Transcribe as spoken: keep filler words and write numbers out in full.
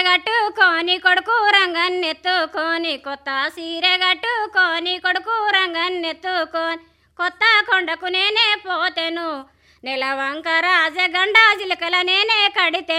గట్టుకోని కొడుకు రంగన్నెత్తుకోని కొత్త సీరె గట్టుకోని కొడుకు రంగన్నెత్తుకోని కొత్త కొండకు నేనే పోతెను నెలవంక రాజగండ జిలకల నేనే కడితే